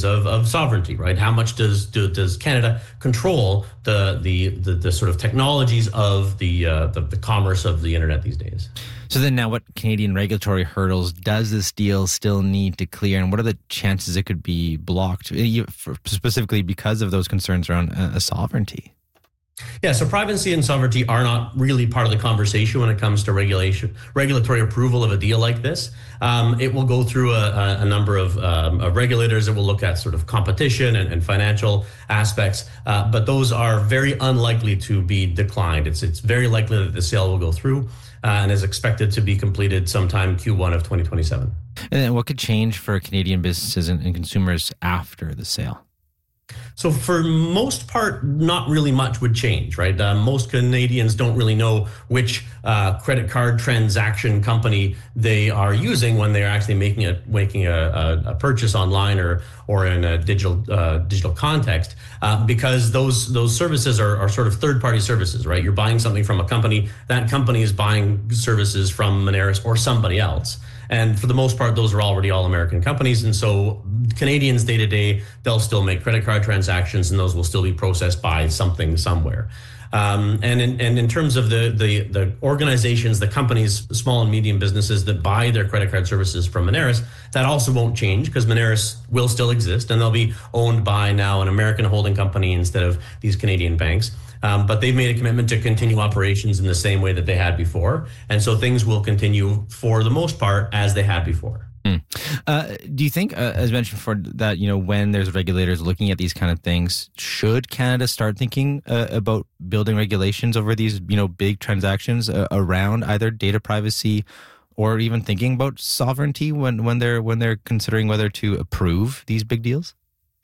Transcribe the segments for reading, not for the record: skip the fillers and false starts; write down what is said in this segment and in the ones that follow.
of sovereignty, right? How much does Canada control the sort of technologies of the commerce of the internet these days? So then now what Canadian regulatory hurdles does this deal still need to clear, and what are the chances it could be blocked, specifically because of those concerns around sovereignty? Yeah, so privacy and sovereignty are not really part of the conversation when it comes to regulatory approval of a deal like this. It will go through a number of regulators that will look at sort of competition and financial aspects, but those are very unlikely to be declined. It's very likely that the sale will go through and is expected to be completed sometime Q1 of 2027. And then what could change for Canadian businesses and consumers after the sale? So for most part, not really much would change, right? Most Canadians don't really know which credit card transaction company they are using when they're actually making a purchase online or in a digital context, because those services are sort of third-party services, right? You're buying something from a company, that company is buying services from Moneris or somebody else. And for the most part, those are already all American companies. And so Canadians day to day, they'll still make credit card transactions and those will still be processed by something somewhere. And in terms of the organizations, the companies, small and medium businesses that buy their credit card services from Moneris, that also won't change because Moneris will still exist and they'll be owned by now an American holding company instead of these Canadian banks. But they've made a commitment to continue operations in the same way that they had before. And so things will continue for the most part as they had before. Do you think, as mentioned before, that, when there's regulators looking at these kind of things, should Canada start thinking about building regulations over these, big transactions around either data privacy or even thinking about sovereignty when they're considering whether to approve these big deals?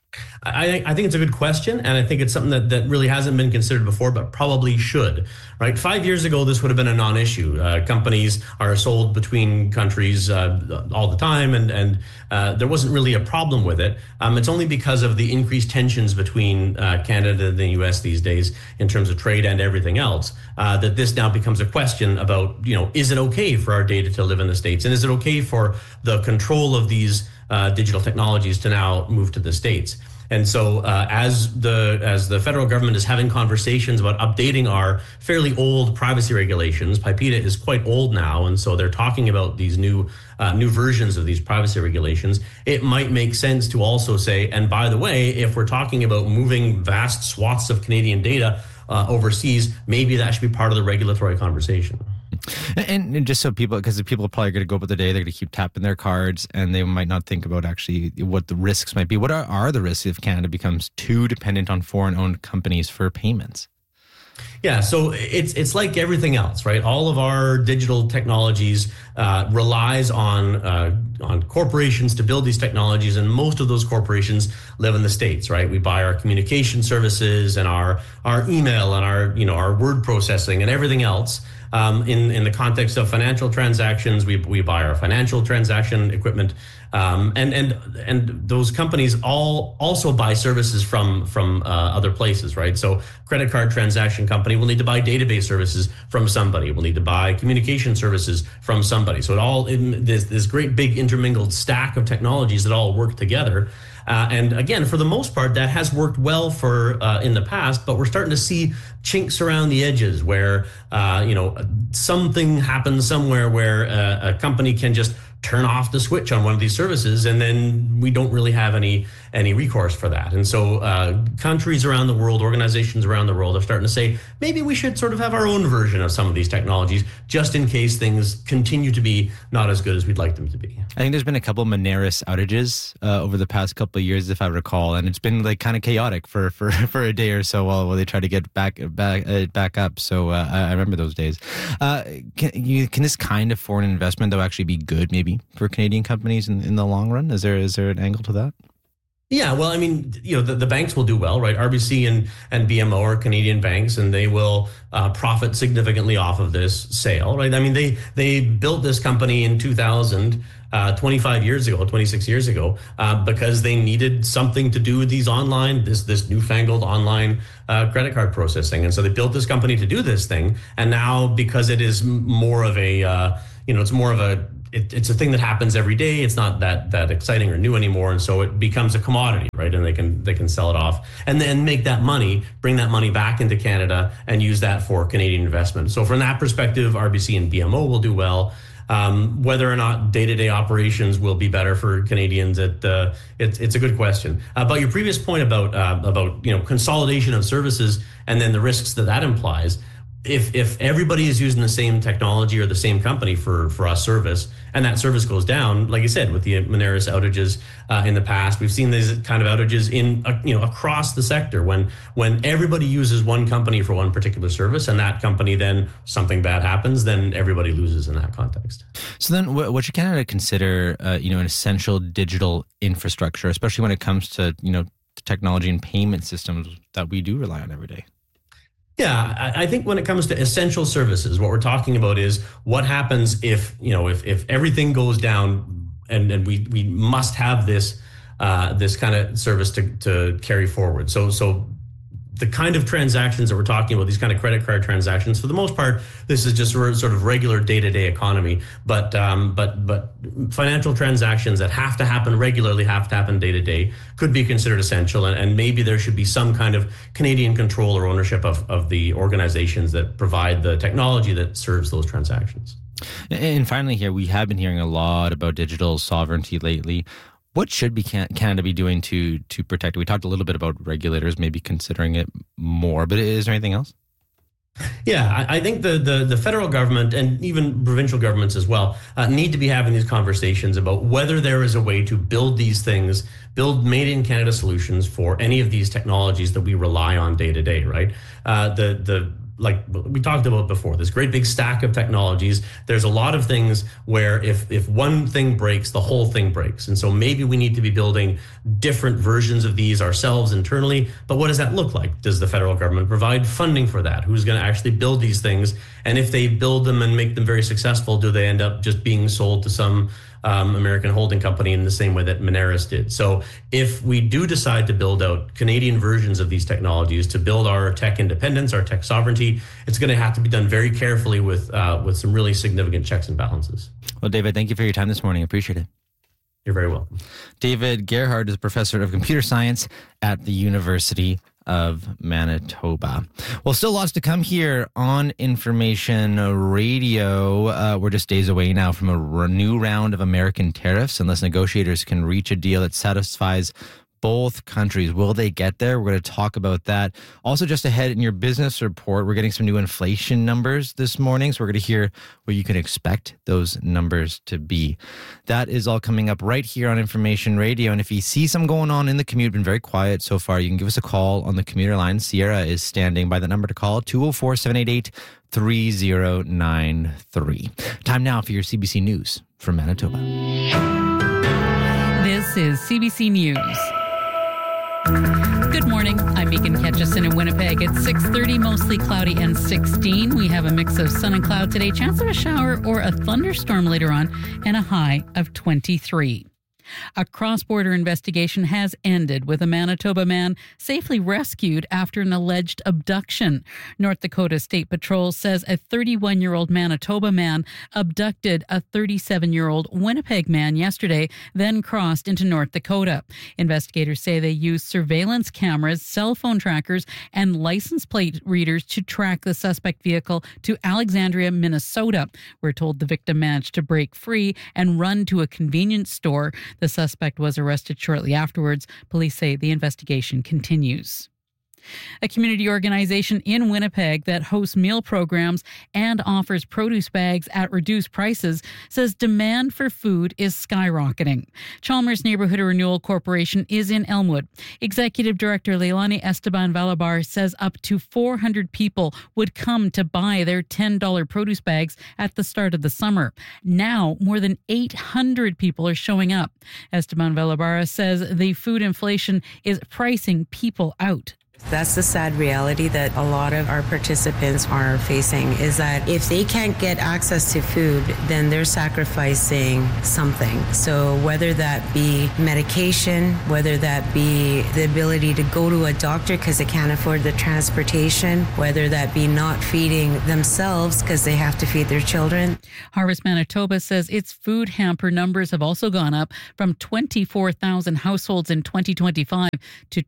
I think it's a good question, and I think it's something that really hasn't been considered before, but probably should, right? 5 years ago, this would have been a non-issue. Companies are sold between countries all the time, and there wasn't really a problem with it. It's only because of the increased tensions between Canada and the U.S. these days in terms of trade and everything else, that this now becomes a question about, is it okay for our data to live in the States? And is it okay for the control of these digital technologies to now move to the States? And so as the federal government is having conversations about updating our fairly old privacy regulations, PIPEDA is quite old now, and so they're talking about these new versions of these privacy regulations. It might make sense to also say, and by the way, if we're talking about moving vast swaths of Canadian data overseas, maybe that should be part of the regulatory conversation. And just so because people are probably going to go about the day, they're going to keep tapping their cards and they might not think about actually what the risks might be. What are the risks if Canada becomes too dependent on foreign-owned companies for payments? Yeah, so it's like everything else, right? All of our digital technologies relies on corporations to build these technologies, and most of those corporations live in the States, right? We buy our communication services and our email and our word processing and everything else. In the context of financial transactions, we buy our financial transaction equipment, and those companies all also buy services from other places, right? So credit card transaction company will need to buy database services from somebody. We'll need to buy communication services from somebody. So this great big intermingled stack of technologies that all work together. And again, for the most part, that has worked well for in the past, but we're starting to see chinks around the edges where, something happens somewhere where a company can just turn off the switch on one of these services, and then we don't really have any recourse for that. And so countries around the world, organizations around the world are starting to say, maybe we should sort of have our own version of some of these technologies, just in case things continue to be not as good as we'd like them to be. I think there's been a couple Moneris outages over the past couple of years, if I recall, and it's been like kind of chaotic for a day or so while they try to get back up. So I remember those days. Can this kind of foreign investment though actually be good maybe for Canadian companies in the long run? Is there an angle to that? Yeah, well, I mean, the banks will do well, right? RBC and BMO are Canadian banks, and they will profit significantly off of this sale, right? I mean, they built this company in 2000, 26 years ago, because they needed something to do with these this newfangled online credit card processing, and so they built this company to do this thing. And now, because it is more of a it's more of a it's a thing that happens every day. It's not that exciting or new anymore, and so it becomes a commodity, right? And they can sell it off and then make that money, bring that money back into Canada, and use that for Canadian investment. So from that perspective, RBC and BMO will do well. Whether or not day-to-day operations will be better for Canadians, it's a good question. But your previous point about consolidation of services and then the risks that implies. If everybody is using the same technology or the same company for us service, and that service goes down, like you said, with the Moneris outages in the past, we've seen these kind of outages in across the sector when everybody uses one company for one particular service, and that company then something bad happens, then everybody loses in that context. So then, what should Canada consider, an essential digital infrastructure, especially when it comes to technology and payment systems that we do rely on every day? Yeah, I think when it comes to essential services, what we're talking about is what happens if everything goes down and we must have this kind of service to carry forward. So the kind of transactions that we're talking about, these kind of credit card transactions, for the most part, this is just sort of regular day-to-day economy. But financial transactions that have to happen regularly, have to happen day-to-day, could be considered essential. And maybe there should be some kind of Canadian control or ownership of the organizations that provide the technology that serves those transactions. And finally here, we have been hearing a lot about digital sovereignty lately. What should Canada be doing to protect it? We talked a little bit about regulators maybe considering it more, but is there anything else? Yeah, I think the federal government and even provincial governments as well need to be having these conversations about whether there is a way to build these things, build made in Canada solutions for any of these technologies that we rely on day to day, right? Like we talked about before, this great big stack of technologies. There's a lot of things where if one thing breaks, the whole thing breaks. And so maybe we need to be building different versions of these ourselves internally. But what does that look like? Does the federal government provide funding for that? Who's going to actually build these things? And if they build them and make them very successful, do they end up just being sold to some American holding company in the same way that Moneris did? So if we do decide to build out Canadian versions of these technologies to build our tech independence, our tech sovereignty, it's going to have to be done very carefully with some really significant checks and balances. Well, David, thank you for your time this morning. I appreciate it. You're very welcome. David Gerhard is professor of computer science at the University of Manitoba. Well, still lots to come here on Information Radio. We're just days away now from a new round of American tariffs, unless negotiators can reach a deal that satisfies both countries. Will they get there? We're going to talk about that. Also, just ahead in your business report, we're getting some new inflation numbers this morning. So we're going to hear what you can expect those numbers to be. That is all coming up right here on Information Radio. And if you see some going on in the commute, been very quiet so far, you can give us a call on the commuter line. Sierra is standing by. The number to call, 204-788-3093. Time now for your CBC News from Manitoba. This is CBC News. Good morning. I'm Megan Ketchison in Winnipeg. It's 6:30, mostly cloudy and 16. We have a mix of sun and cloud today, chance of a shower or a thunderstorm later on, and a high of 23. A cross-border investigation has ended with a Manitoba man safely rescued after an alleged abduction. North Dakota State Patrol says a 31-year-old Manitoba man abducted a 37-year-old Winnipeg man yesterday, then crossed into North Dakota. Investigators say they used surveillance cameras, cell phone trackers, and license plate readers to track the suspect vehicle to Alexandria, Minnesota. We're told the victim managed to break free and run to a convenience store. The suspect was arrested shortly afterwards. Police say the investigation continues. A community organization in Winnipeg that hosts meal programs and offers produce bags at reduced prices says demand for food is skyrocketing. Chalmers Neighborhood Renewal Corporation is in Elmwood. Executive Director Leilani Esteban Valabar says up to 400 people would come to buy their $10 produce bags at the start of the summer. Now, more than 800 people are showing up. Esteban Valabar says the food inflation is pricing people out. That's the sad reality that a lot of our participants are facing, is that if they can't get access to food, then they're sacrificing something. So whether that be medication, whether that be the ability to go to a doctor because they can't afford the transportation, whether that be not feeding themselves because they have to feed their children. Harvest Manitoba says its food hamper numbers have also gone up from 24,000 households in 2025 to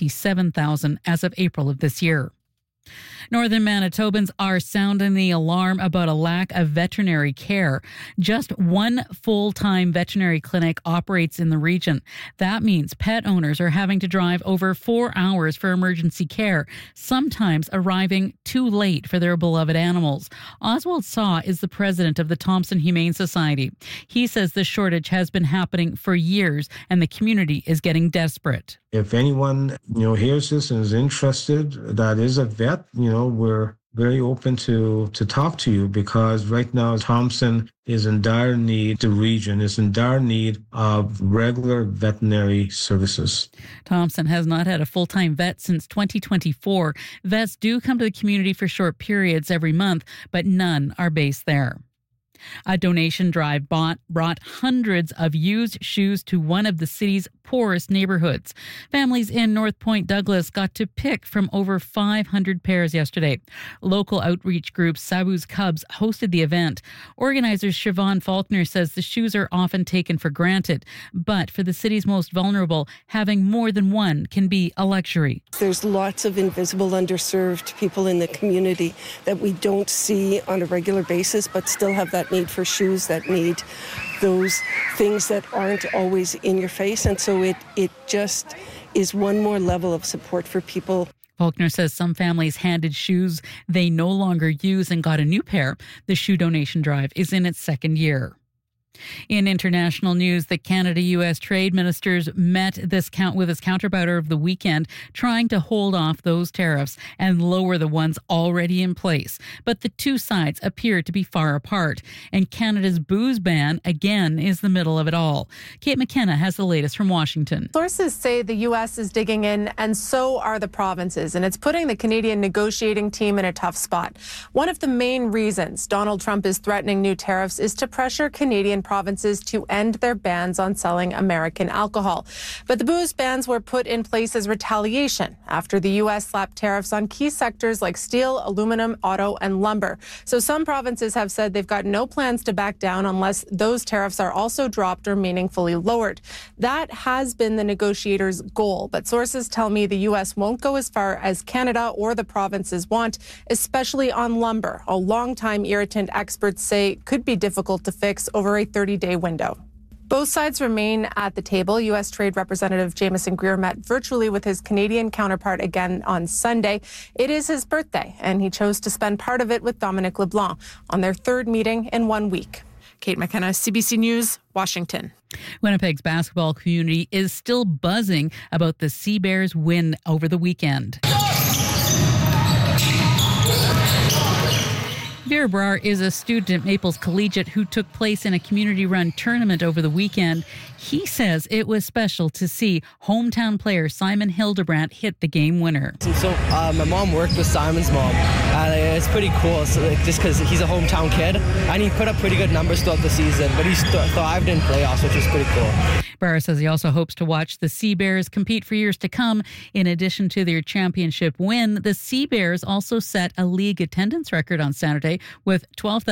27,000 as of April of this year. Northern Manitobans are sounding the alarm about a lack of veterinary care. Just one full-time veterinary clinic operates in the region. That means pet owners are having to drive over 4 hours for emergency care, sometimes arriving too late for their beloved animals. Oswald Saw is the president of the Thompson Humane Society. He says this shortage has been happening for years and the community is getting desperate. If anyone, hears this and is interested, that is a vet, we're very open to talk to you, because right now Thompson is in dire need, the region is in dire need of regular veterinary services. Thompson has not had a full-time vet since 2024. Vets do come to the community for short periods every month, but none are based there. A donation drive brought hundreds of used shoes to one of the city's poorest neighborhoods. Families in North Point Douglas got to pick from over 500 pairs yesterday. Local outreach group Sabu's Cubs hosted the event. Organizer Siobhan Faulkner says the shoes are often taken for granted, but for the city's most vulnerable, having more than one can be a luxury. There's lots of invisible, underserved people in the community that we don't see on a regular basis, but still have that need for shoes, that need those things that aren't always in your face. And so it just is one more level of support for people. Faulkner says some families handed shoes they no longer use and got a new pair. The shoe donation drive is in its second year. In international news, the Canada-U.S. trade ministers met with its counterpart over the weekend, trying to hold off those tariffs and lower the ones already in place. But the two sides appear to be far apart, and Canada's booze ban, again, is the middle of it all. Kate McKenna has the latest from Washington. Sources say the U.S. is digging in, and so are the provinces, and it's putting the Canadian negotiating team in a tough spot. One of the main reasons Donald Trump is threatening new tariffs is to pressure Canadian provinces to end their bans on selling American alcohol. But the booze bans were put in place as retaliation after the U.S. slapped tariffs on key sectors like steel, aluminum, auto, and lumber. So some provinces have said they've got no plans to back down unless those tariffs are also dropped or meaningfully lowered. That has been the negotiators' goal, but sources tell me the U.S. won't go as far as Canada or the provinces want, especially on lumber, a longtime irritant experts say could be difficult to fix over a 30-day window. Both sides remain at the table. U.S. Trade Representative Jameson Greer met virtually with his Canadian counterpart again on Sunday. It is his birthday, and he chose to spend part of it with Dominic LeBlanc on their third meeting in 1 week. Kate McKenna, CBC News, Washington. Winnipeg's basketball community is still buzzing about the Sea Bears' win over the weekend. Vera Brar is a student at Maples Collegiate who took place in a community-run tournament over the weekend. He says it was special to see hometown player Simon Hildebrandt hit the game winner. So my mom worked with Simon's mom, and it's pretty cool. So, just because he's a hometown kid, and he put up pretty good numbers throughout the season, but he's thrived in playoffs, which is pretty cool. Brar says he also hopes to watch the Sea Bears compete for years to come. In addition to their championship win, the Sea Bears also set a league attendance record on Saturday with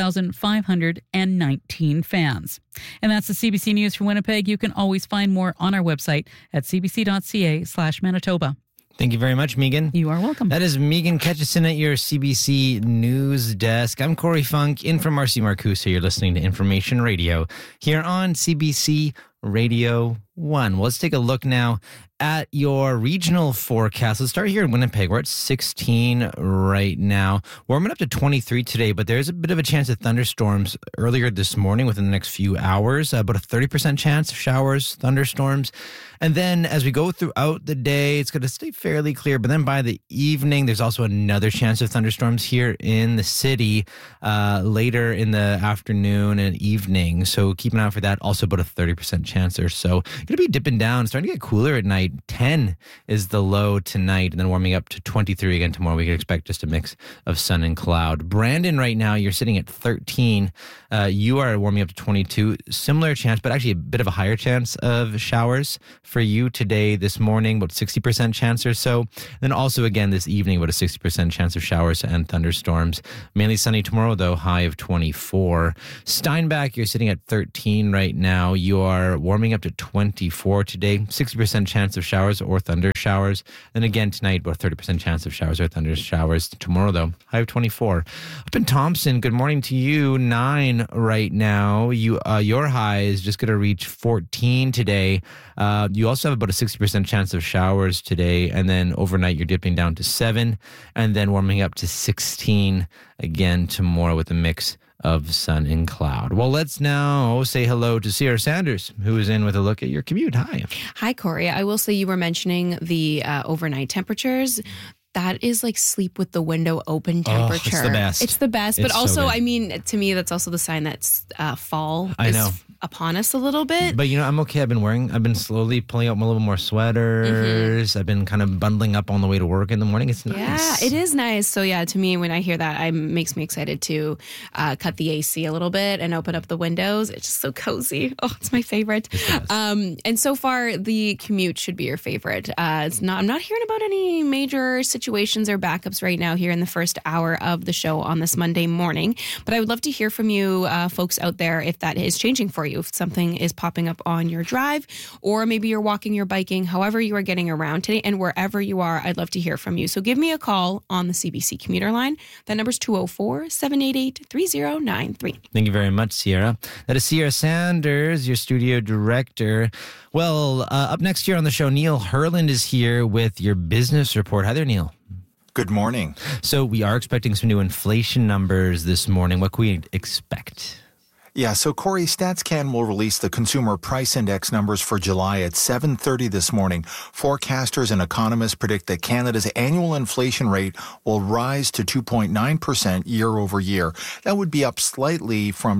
12,519 fans. And that's the CBC News for Winnipeg. You can always find more on our website at cbc.ca/Manitoba. Thank you very much, Megan. You are welcome. That is Megan Ketchison at your CBC News Desk. I'm Corey Funk, in from Marcy Marcuse. You're listening to Information Radio here on CBC Radio 1. Well, let's take a look now at your regional forecast. Let's start here in Winnipeg. We're at 16 right now. Warming up to 23 today, but there's a bit of a chance of thunderstorms earlier this morning within the next few hours. About a 30% chance of showers, thunderstorms. And then as we go throughout the day, it's going to stay fairly clear. But then by the evening, there's also another chance of thunderstorms here in the city later in the afternoon and evening. So keep an eye out for that. Also about a 30% chance chance or so. Going to be dipping down, starting to get cooler at night. 10 is the low tonight, and then warming up to 23 again tomorrow. We can expect just a mix of sun and cloud. Brandon, right now, you're sitting at 13. You are warming up to 22. Similar chance, but actually a bit of a higher chance of showers for you today, this morning, about 60% chance or so. Then also again this evening, about a 60% chance of showers and thunderstorms. Mainly sunny tomorrow, though, high of 24. Steinbach, you're sitting at 13 right now. You are warming up to 24 today. 60% chance of showers or thunder showers. Then again tonight, about 30% chance of showers or thunder showers. Tomorrow, though, high of 24. Up in Thompson, good morning to you. 9 right now. Your high is just going to reach 14 today. You also have about a 60% chance of showers today, and then overnight you're dipping down to 7, and then warming up to 16 again tomorrow with a mix of sun and cloud. Well, let's now say hello to Sierra Sanders, who is in with a look at your commute. Hi. Hi, Corey. I will say you were mentioning the overnight temperatures. That is like sleep with the window open temperature. It's the best. It's the best. It's but also, so I mean, to me, that's also the sign that fall is upon us a little bit. But, I'm okay. I've been slowly pulling out a little more sweaters. Mm-hmm. I've been kind of bundling up on the way to work in the morning. It's nice. Yeah, it is nice. So, yeah, to me, when I hear that, it makes me excited to cut the AC a little bit and open up the windows. It's just so cozy. Oh, it's my favorite. And so far, the commute should be your favorite. I'm not hearing about any major situations or backups right now here in the first hour of the show on this Monday morning. But I would love to hear from you folks out there if that is changing for you. If something is popping up on your drive, or maybe you're walking, you're biking, however you are getting around today, and wherever you are, I'd love to hear from you. So give me a call on the CBC commuter line. That number's 204-788-3093. Thank you very much, Sierra. That is Sierra Sanders, your studio director. Well, up next here on the show, Neil Herland is here with your business report. Hi there, Neil. Good morning. So we are expecting some new inflation numbers this morning. What can we expect? Yeah, so Corey, StatsCan will release the Consumer Price Index numbers for July at 7:30 this morning. Forecasters and economists predict that Canada's annual inflation rate will rise to 2.9% year over year. That would be up slightly from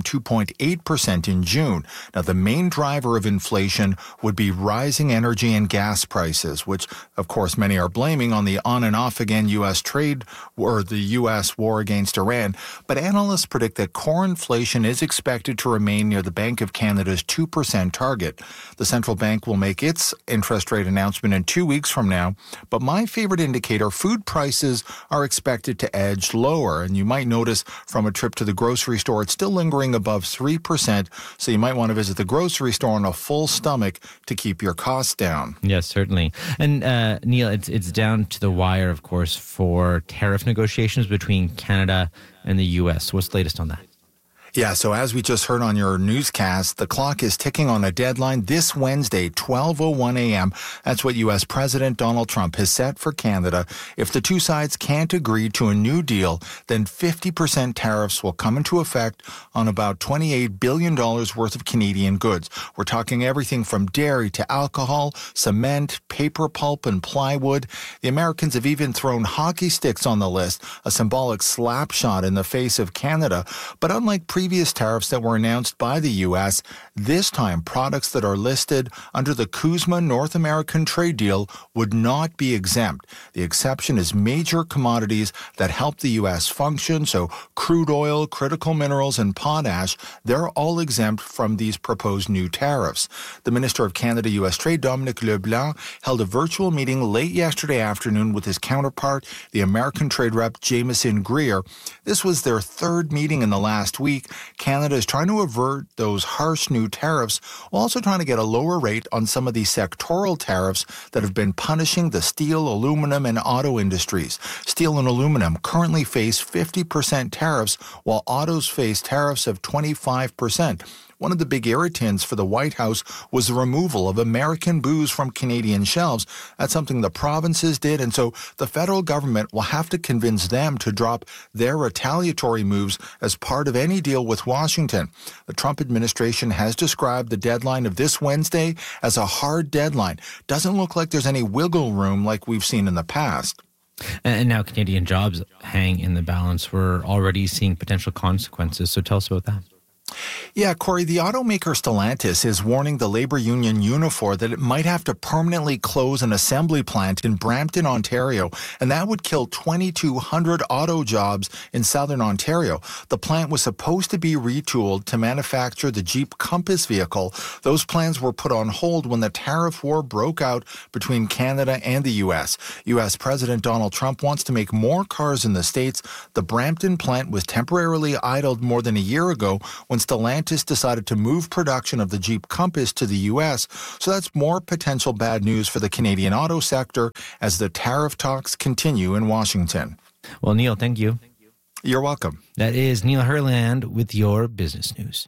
2.8% in June. Now, the main driver of inflation would be rising energy and gas prices, which, of course, many are blaming on the on and off again U.S. trade or the U.S. war against Iran. But analysts predict that core inflation is expected to remain near the Bank of Canada's 2% target. The central bank will make its interest rate announcement in 2 weeks from now. But my favorite indicator, food prices are expected to edge lower. And you might notice from a trip to the grocery store, it's still lingering above 3%. So you might want to visit the grocery store on a full stomach to keep your costs down. Yes, certainly. And Neil, it's down to the wire, of course, for tariff negotiations between Canada and the U.S. What's the latest on that? Yeah, so as we just heard on your newscast, the clock is ticking on a deadline this Wednesday, 12:01 a.m. That's what U.S. President Donald Trump has set for Canada. If the two sides can't agree to a new deal, then 50% tariffs will come into effect on about $28 billion worth of Canadian goods. We're talking everything from dairy to alcohol, cement, paper pulp, and plywood. The Americans have even thrown hockey sticks on the list, a symbolic slap shot in the face of Canada. But unlike previous tariffs that were announced by the U.S., this time products that are listed under the CUSMA North American trade deal would not be exempt. The exception is major commodities that help the U.S. function, so crude oil, critical minerals, and potash, they're all exempt from these proposed new tariffs. The Minister of Canada-U.S. Trade, Dominic LeBlanc, held a virtual meeting late yesterday afternoon with his counterpart, the American trade rep Jameson Greer. This was their third meeting in the last week. Canada is trying to avert those harsh new tariffs while also trying to get a lower rate on some of the sectoral tariffs that have been punishing the steel, aluminum, and auto industries. Steel and aluminum currently face 50% tariffs, while autos face tariffs of 25%. One of the big irritants for the White House was the removal of American booze from Canadian shelves. That's something the provinces did, and so the federal government will have to convince them to drop their retaliatory moves as part of any deal with Washington. The Trump administration has described the deadline of this Wednesday as a hard deadline. Doesn't look like there's any wiggle room like we've seen in the past. And now Canadian jobs hang in the balance. We're already seeing potential consequences, so tell us about that. Yeah, Corey, the automaker Stellantis is warning the labor union Unifor that it might have to permanently close an assembly plant in Brampton, Ontario, and that would kill 2,200 auto jobs in southern Ontario. The plant was supposed to be retooled to manufacture the Jeep Compass vehicle. Those plans were put on hold when the tariff war broke out between Canada and the U.S. U.S. President Donald Trump wants to make more cars in the States. The Brampton plant was temporarily idled more than a year ago when Stellantis decided to move production of the Jeep Compass to the U.S., so that's more potential bad news for the Canadian auto sector as the tariff talks continue in Washington. Well, Neil, thank you. You're welcome. That is Neil Herland with your business news.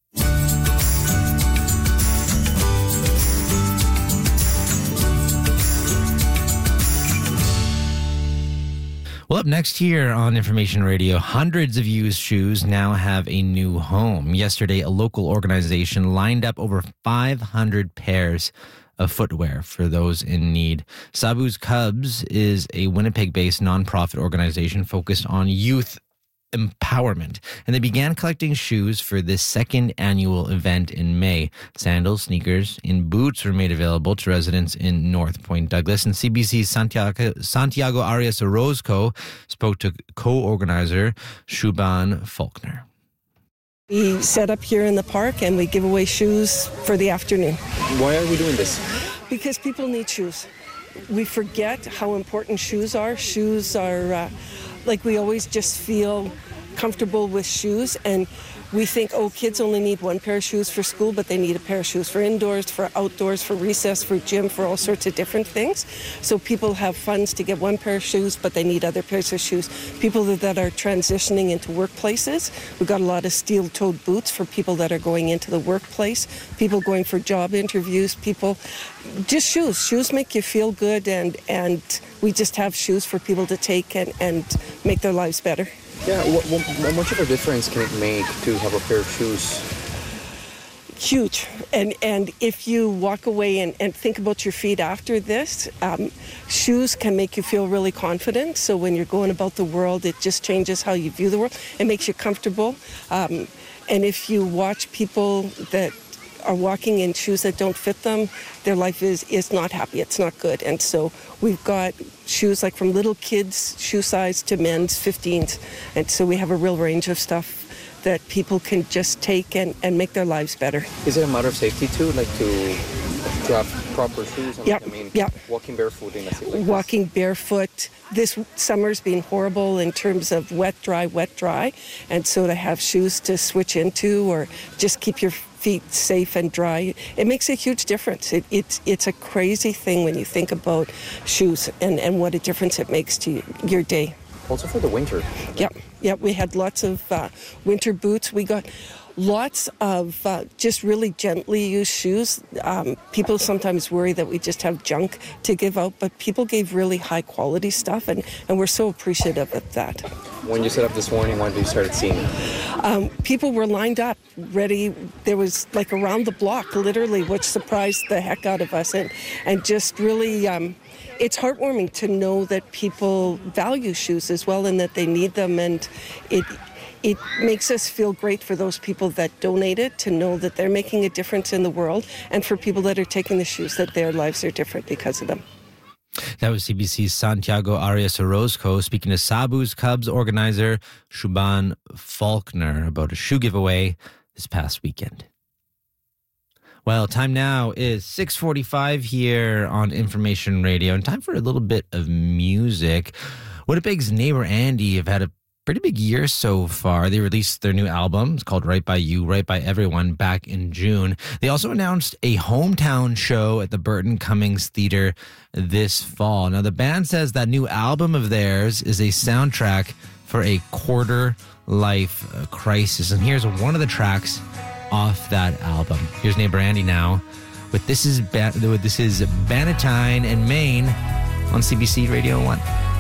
Well, up next here on Information Radio, hundreds of used shoes now have a new home. Yesterday, a local organization lined up over 500 pairs of footwear for those in need. Sabu's Cubs is a Winnipeg-based nonprofit organization focused on youth empowerment, and they began collecting shoes for this second annual event in May. Sandals, sneakers, and boots were made available to residents in North Point Douglas, and CBC's Santiago Arias Orozco spoke to co-organizer Shuban Faulkner. We set up here in the park and we give away shoes for the afternoon. Why are we doing this? Because people need shoes. We forget how important shoes are. Shoes are like we always just feel comfortable with shoes, and we think, oh, kids only need one pair of shoes for school, but they need a pair of shoes for indoors, for outdoors, for recess, for gym, for all sorts of different things. So people have funds to get one pair of shoes, but they need other pairs of shoes. People that are transitioning into workplaces, we've got a lot of steel-toed boots for people that are going into the workplace, people going for job interviews, people, just shoes. Shoes make you feel good, and we just have shoes for people to take and make their lives better. Yeah, what much of a difference can it make to have a pair of shoes? Huge. And if you walk away and think about your feet after this, shoes can make you feel really confident. So when you're going about the world, it just changes how you view the world. It makes you comfortable. And if you watch people that are walking in shoes that don't fit them, their life is not happy. It's not good. And so we've got shoes like from little kids shoe size to men's 15s. And so we have a real range of stuff that people can just take and make their lives better. Is it a matter of safety too, like to have proper shoes? Yep. Walking barefoot in a city like walking barefoot. This summer's been horrible in terms of wet, dry. And so to have shoes to switch into or just keep your feet safe and dry, it makes a huge difference. It's a crazy thing when you think about shoes and what a difference it makes to your day. Also for the winter. Yep. We had lots of winter boots. We got lots of just really gently used shoes. People sometimes worry that we just have junk to give out, but people gave really high quality stuff, and we're so appreciative of that. When you set up this morning, when you started seeing people were lined up, ready. There was like around the block, literally, which surprised the heck out of us, and just really, it's heartwarming to know that people value shoes as well and that they need them, and it makes us feel great for those people that donated to know that they're making a difference in the world, and for people that are taking the shoes that their lives are different because of them. That was CBC's Santiago Arias Orozco speaking to Sabu's Cubs organizer Shuban Faulkner about a shoe giveaway this past weekend. Well, time now is 6:45 here on Information Radio, and time for a little bit of music. Winnipeg's Neighbor Andy have had a pretty big year so far. They released their new album. It's called Right By You, Right By Everyone back in June. They also announced a hometown show at the Burton Cummings Theatre this fall. Now, the band says that new album of theirs is a soundtrack for a quarter-life crisis. And here's one of the tracks off that album. Here's Neighbor Andy now with This is Bannatyne and Maine on CBC Radio 1.